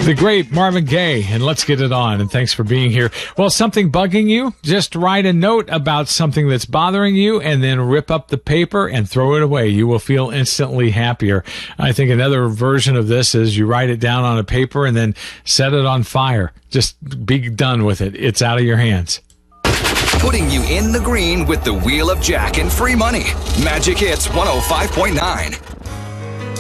The great Marvin Gaye, and let's get it on. And thanks for being here. Well, something bugging you? Just write a note about something that's bothering you and then rip up the paper and throw it away. You will feel instantly happier. I think another version of this is you write it down on a paper and then set it on fire. Just be done with it. It's out of your hands. Putting you in the green with the Wheel of Jack and free money. Magic Hits 105.9.